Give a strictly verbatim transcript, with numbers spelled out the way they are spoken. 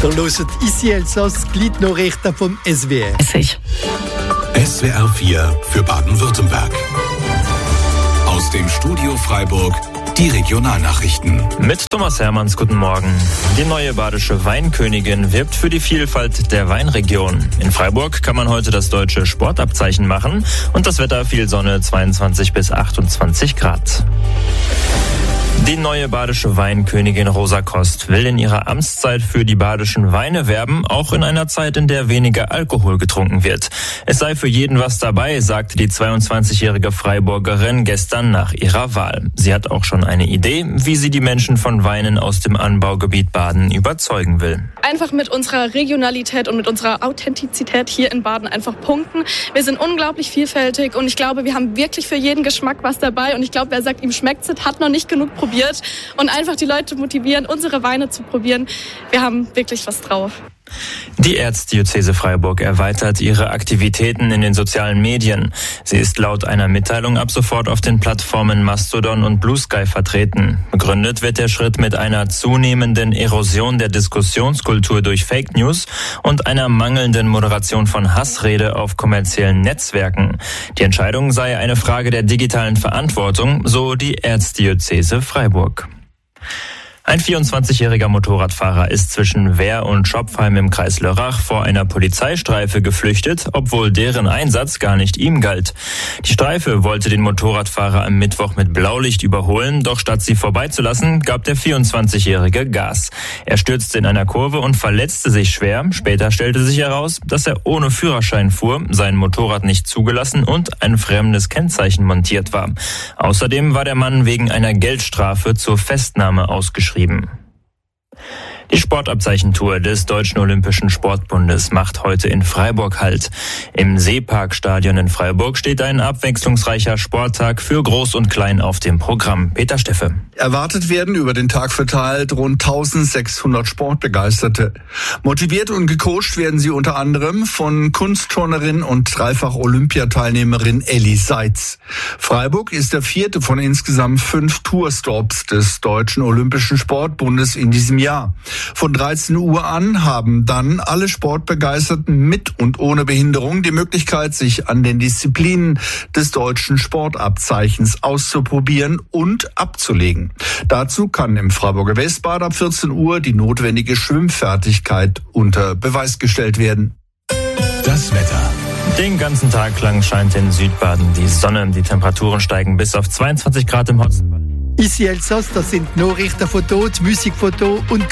Ihr hört «Ici Elsass», die Nachrichten vom S W R. S W R vier für Baden-Württemberg. Aus dem Studio Freiburg die Regionalnachrichten. Mit Thomas Hermanns, guten Morgen. Die neue badische Weinkönigin wirbt für die Vielfalt der Weinregion. In Freiburg kann man heute das deutsche Sportabzeichen machen und das Wetter viel Sonne, zweiundzwanzig bis achtundzwanzig Grad. Die neue badische Weinkönigin Rosa Kost will in ihrer Amtszeit für die badischen Weine werben, auch in einer Zeit, in der weniger Alkohol getrunken wird. Es sei für jeden was dabei, sagte die zweiundzwanzigjährige Freiburgerin gestern nach ihrer Wahl. Sie hat auch schon eine Idee, wie sie die Menschen von Weinen aus dem Anbaugebiet Baden überzeugen will. Einfach mit unserer Regionalität und mit unserer Authentizität hier in Baden einfach punkten. Wir sind unglaublich vielfältig und ich glaube, wir haben wirklich für jeden Geschmack was dabei. Und ich glaube, wer sagt, ihm schmeckt's, hat noch nicht genug probiert. Und einfach die Leute motivieren, unsere Weine zu probieren. Wir haben wirklich was drauf. Die Erzdiözese Freiburg erweitert ihre Aktivitäten in den sozialen Medien. Sie ist laut einer Mitteilung ab sofort auf den Plattformen Mastodon und Blue Sky vertreten. Begründet wird der Schritt mit einer zunehmenden Erosion der Diskussionskultur durch Fake News und einer mangelnden Moderation von Hassrede auf kommerziellen Netzwerken. Die Entscheidung sei eine Frage der digitalen Verantwortung, so die Erzdiözese Freiburg. Ein vierundzwanzigjähriger Motorradfahrer ist zwischen Wehr und Schopfheim im Kreis Lörrach vor einer Polizeistreife geflüchtet, obwohl deren Einsatz gar nicht ihm galt. Die Streife wollte den Motorradfahrer am Mittwoch mit Blaulicht überholen, doch statt sie vorbeizulassen, gab der vierundzwanzigjährige Gas. Er stürzte in einer Kurve und verletzte sich schwer. Später stellte sich heraus, dass er ohne Führerschein fuhr, sein Motorrad nicht zugelassen und ein fremdes Kennzeichen montiert war. Außerdem war der Mann wegen einer Geldstrafe zur Festnahme ausgeschrieben. Die Sportabzeichentour des Deutschen Olympischen Sportbundes macht heute in Freiburg Halt. Im Seeparkstadion in Freiburg steht ein abwechslungsreicher Sporttag für Groß und Klein auf dem Programm. Peter Steffe. Erwartet werden über den Tag verteilt rund eintausendsechshundert Sportbegeisterte. Motiviert und gecoacht werden sie unter anderem von Kunstturnerin und Dreifach-Olympiateilnehmerin Elli Seitz. Freiburg ist der vierte von insgesamt fünf Tourstops des Deutschen Olympischen Sportbundes in diesem Jahr. Von dreizehn Uhr an haben dann alle Sportbegeisterten mit und ohne Behinderung die Möglichkeit, sich an den Disziplinen des deutschen Sportabzeichens auszuprobieren und abzulegen. Dazu kann im Freiburger Westbad ab vierzehn Uhr die notwendige Schwimmfertigkeit unter Beweis gestellt werden. Das Wetter. Den ganzen Tag lang scheint in Südbaden die Sonne. Die Temperaturen steigen bis auf zweiundzwanzig Grad im Hotspot. «Ici Elsass», das sind Nachrichten von dort, Musik von dort und